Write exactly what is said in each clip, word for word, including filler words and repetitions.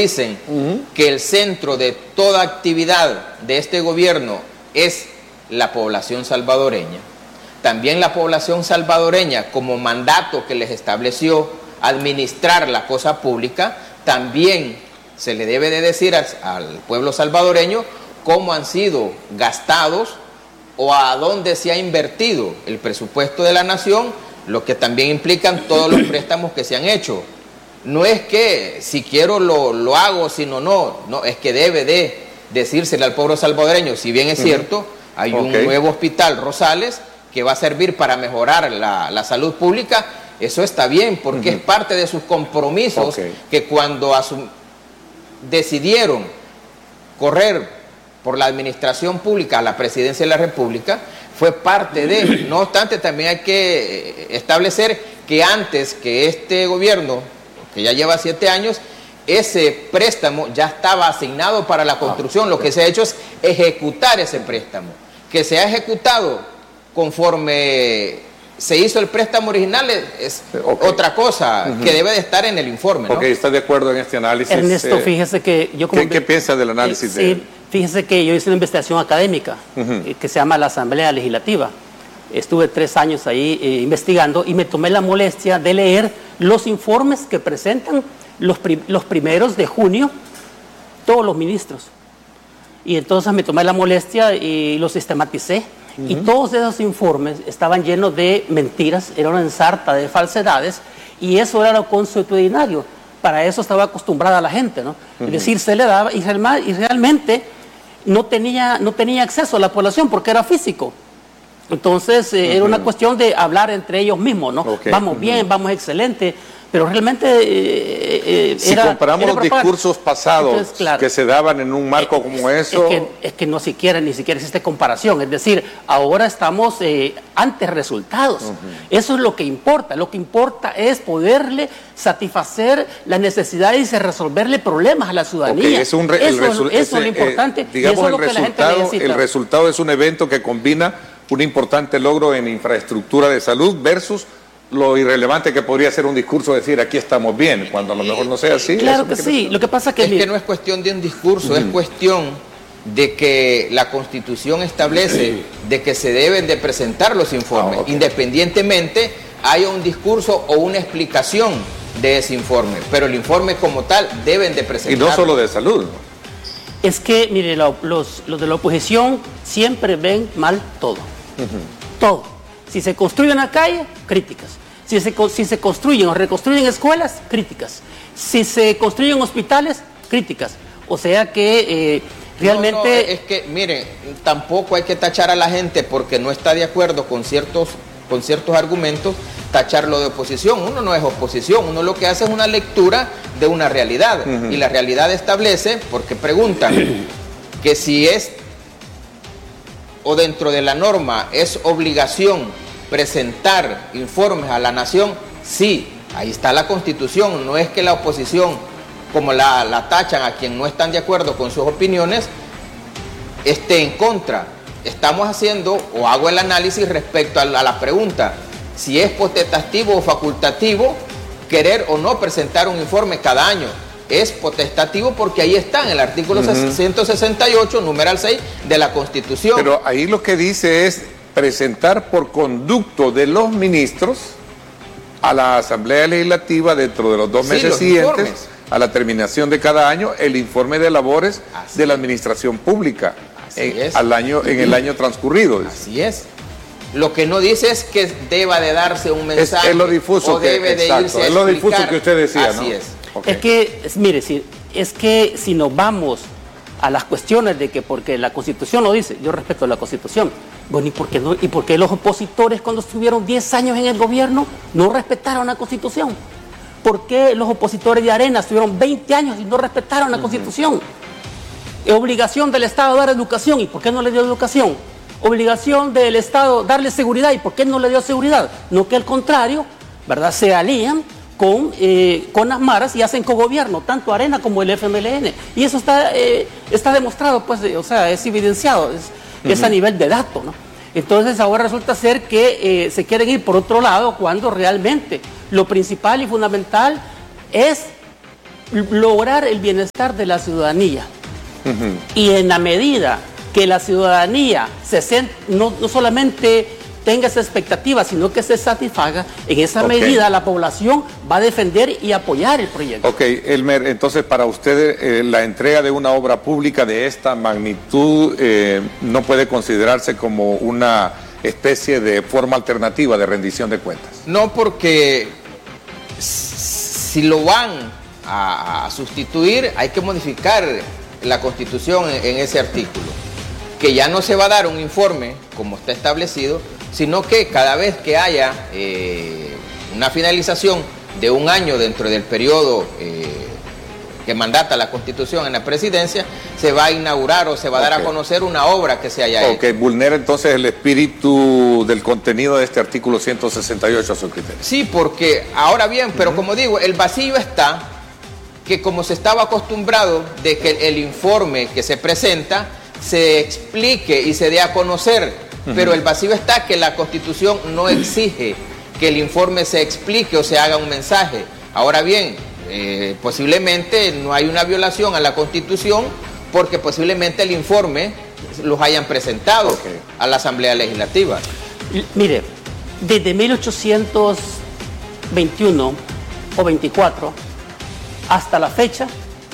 dicen uh-huh. que el centro de toda actividad de este gobierno es la población salvadoreña, también la población salvadoreña, como mandato que les estableció administrar la cosa pública, también se le debe de decir al, al pueblo salvadoreño cómo han sido gastados o a dónde se ha invertido el presupuesto de la nación, lo que también implican todos los préstamos que se han hecho. No es que si quiero lo, lo hago, si no, no, no, es que debe de decírsele al pueblo salvadoreño, si bien es uh-huh. cierto, hay okay. un nuevo hospital Rosales que va a servir para mejorar la, la salud pública, eso está bien, porque uh-huh. es parte de sus compromisos okay. que cuando asum- decidieron correr por la administración pública a la presidencia de la República, fue parte de. No obstante, también hay que establecer que antes que este gobierno, que ya lleva siete años, ese préstamo ya estaba asignado para la construcción. Lo que se ha hecho es ejecutar ese préstamo, que se ha ejecutado conforme se hizo el préstamo original es okay. otra cosa uh-huh. que debe de estar en el informe, ¿no? Ok, ¿está de acuerdo en este análisis? Ernesto, eh, fíjese que yo como... ¿Qué, qué piensa del análisis? Eh, de... Sí, fíjese que yo hice una investigación académica uh-huh. eh, que se llama la Asamblea Legislativa. Estuve tres años ahí eh, investigando y me tomé la molestia de leer los informes que presentan los, prim- los primeros de junio todos los ministros. Y entonces me tomé la molestia y los sistematicé. Uh-huh. Y todos esos informes estaban llenos de mentiras, era una ensarta de falsedades, y eso era lo consuetudinario. Para eso estaba acostumbrada la gente, ¿no? Uh-huh. Es decir, se le daba, y, real, y realmente no tenía, no tenía acceso a la población porque era físico. Entonces, eh, uh-huh. era una cuestión de hablar entre ellos mismos, ¿no? Okay. Vamos uh-huh. bien, vamos excelente. Pero realmente eh, eh, si era, comparamos era los discursos pasados. Entonces, claro, que se daban en un marco eh, como es, eso... Es que, es que no siquiera, ni siquiera existe comparación. Es decir, ahora estamos eh, ante resultados. Uh-huh. Eso es lo que importa. Lo que importa es poderle satisfacer las necesidades y resolverle problemas a la ciudadanía. Okay, es un re, eso, resu- eso ese, es lo importante. Eh, digamos, y eso es el, lo que resultado, la gente necesita. El resultado es un evento que combina un importante logro en infraestructura de salud versus lo irrelevante que podría ser un discurso, decir aquí estamos bien, cuando a lo mejor no sea así. Claro que sí, lo que pasa es que... Es que no es cuestión de un discurso, uh-huh. es cuestión de que la Constitución establece de que se deben de presentar los informes, ah, okay. independientemente haya un discurso o una explicación de ese informe, pero el informe como tal deben de presentarlo. Y no solo de salud. Es que, mire, lo, los, los de la oposición siempre ven mal todo, uh-huh. todo. Si se construye una calle, críticas. Si se, si se construyen o reconstruyen escuelas, críticas. Si se construyen hospitales, críticas. O sea que eh, realmente... No, no, es que, miren, tampoco hay que tachar a la gente porque no está de acuerdo con ciertos, con ciertos argumentos, tacharlo de oposición. Uno no es oposición, uno lo que hace es una lectura de una realidad. Uh-huh. Y la realidad establece, porque preguntan, que si es o dentro de la norma es obligación presentar informes a la nación, sí, ahí está la Constitución. No es que la oposición, como la, la tachan a quien no están de acuerdo con sus opiniones, esté en contra. Estamos haciendo o hago el análisis respecto a la, a la pregunta si es potestativo o facultativo querer o no presentar un informe cada año. Es potestativo porque ahí está en el artículo uh-huh. ciento sesenta y ocho, numeral seis de la Constitución. Pero ahí lo que dice es presentar por conducto de los ministros a la Asamblea Legislativa dentro de los dos sí, meses los siguientes, informes. A la terminación de cada año, el informe de labores Así de la administración pública en, al año, en el año transcurrido. Así es. Lo que no dice es que deba de darse un mensaje es, es lo difuso o que, debe exacto, de irse a es lo difuso que usted decía, Así ¿no? es. Okay. Es que, mire, si, es que si nos vamos a las cuestiones de que porque la Constitución lo dice, yo respeto la Constitución, bueno, ¿y por qué, no, y por qué los opositores cuando estuvieron diez años en el gobierno no respetaron la Constitución? ¿Por qué los opositores de Arena estuvieron veinte años y no respetaron la uh-huh. Constitución? Es obligación del Estado dar educación, ¿y por qué no le dio educación? Obligación del Estado darle seguridad, ¿y por qué no le dio seguridad? No, que al contrario, ¿verdad? Se alían con, eh, con las maras y hacen cogobierno, tanto Arena como el F M L N. Y eso está, eh, está demostrado, pues, o sea, es evidenciado, es, uh-huh. es a nivel de datos, ¿no? Entonces ahora resulta ser que eh, se quieren ir por otro lado cuando realmente lo principal y fundamental es lograr el bienestar de la ciudadanía. Uh-huh. Y en la medida que la ciudadanía se no, no solamente tenga esa expectativa, sino que se satisfaga, en esa okay. medida la población va a defender y apoyar el proyecto. Ok, Elmer, entonces para usted eh, la entrega de una obra pública de esta magnitud eh, no puede considerarse como una especie de forma alternativa de rendición de cuentas. No, porque si lo van a, a sustituir, hay que modificar la Constitución en, en ese artículo, que ya no se va a dar un informe como está establecido, sino que cada vez que haya eh, una finalización de un año dentro del periodo eh, que mandata la Constitución en la presidencia, se va a inaugurar o se va a okay. dar a conocer una obra que se haya okay. hecho. Ok, vulnera entonces el espíritu del contenido de este artículo ciento sesenta y ocho a su criterio. Sí, porque ahora bien, pero uh-huh. como digo, el vacío está que como se estaba acostumbrado de que el, el informe que se presenta se explique y se dé a conocer, uh-huh. pero el vacío está que la Constitución no exige que el informe se explique o se haga un mensaje. Ahora bien, eh, posiblemente no hay una violación a la Constitución porque posiblemente el informe los hayan presentado okay. a la Asamblea Legislativa. Mire, desde mil ochocientos veintiuno o veinticuatro hasta la fecha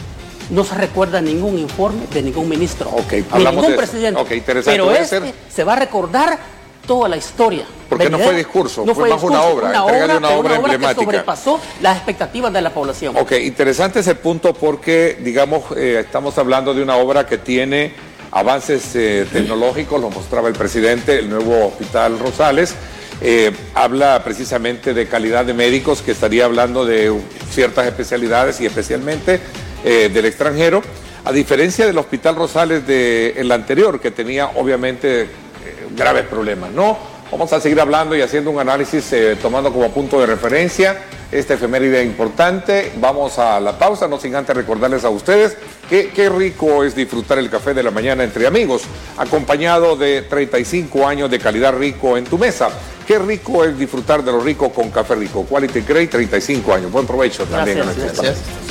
no se recuerda ningún informe de ningún ministro, okay, de ningún presidente, okay, interesante. pero este ser... se va a recordar toda la historia. Porque no fue discurso, no fue, fue más discurso, una obra, una obra, de una obra, una obra emblemática. Que sobrepasó las expectativas de la población. Ok, interesante ese punto porque, digamos, eh, estamos hablando de una obra que tiene avances eh, tecnológicos, lo mostraba el presidente, el nuevo Hospital Rosales, eh, habla precisamente de calidad de médicos, que estaría hablando de ciertas especialidades y especialmente eh, del extranjero, a diferencia del Hospital Rosales del anterior, que tenía obviamente eh, graves problemas, ¿no? Vamos a seguir hablando y haciendo un análisis eh, tomando como punto de referencia esta efeméride importante. Vamos a la pausa, no sin antes recordarles a ustedes que qué rico es disfrutar el café de la mañana entre amigos, acompañado de treinta y cinco años de calidad rico en tu mesa. Qué rico es disfrutar de lo rico con Café Rico. Quality Grade, treinta y cinco años. Buen provecho también. Gracias, gracias.